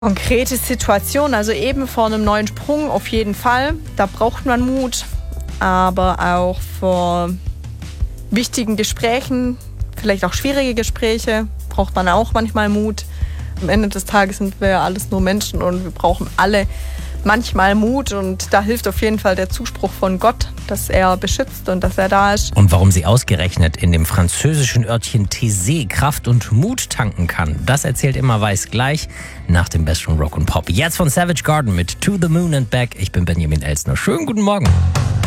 Konkrete Situation, also eben vor einem neuen Sprung auf jeden Fall. Da braucht man Mut, aber auch vor wichtigen Gesprächen, vielleicht auch schwierige Gespräche, braucht man auch manchmal Mut. Am Ende des Tages sind wir ja alles nur Menschen und wir brauchen alle manchmal Mut und da hilft auf jeden Fall der Zuspruch von Gott, dass er beschützt und dass er da ist. Und warum sie ausgerechnet in dem französischen Örtchen Thésée Kraft und Mut tanken kann, das erzählt Immer Weiß gleich nach dem besten Rock und Pop. Jetzt von Savage Garden mit To the Moon and Back. Ich bin Benjamin Elsner. Schönen guten Morgen.